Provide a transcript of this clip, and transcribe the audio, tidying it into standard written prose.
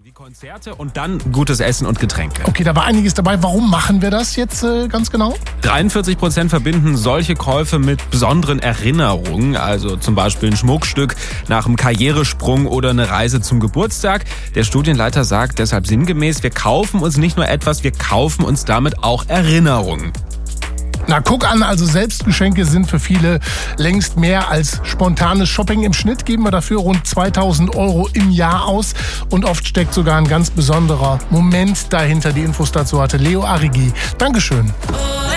Wie Konzerte und dann gutes Essen und Getränke. Okay, da war einiges dabei. Warum machen wir das jetzt ganz genau? 43% verbinden solche Käufe mit besonderen Erinnerungen, also zum Beispiel ein Schmuckstück nach einem Karrieresprung oder eine Reise zum Geburtstag. Der Studienleiter sagt deshalb sinngemäß, wir kaufen uns nicht nur etwas, wir kaufen uns damit auch Erinnerungen. Na, guck an, also Selbstgeschenke sind für viele längst mehr als spontanes Shopping. Im Schnitt geben wir dafür rund 2.000 € im Jahr aus und oft steckt sogar ein ganz besonderer Moment dahinter. Die Infos dazu hatte Leo Arrighi. Dankeschön.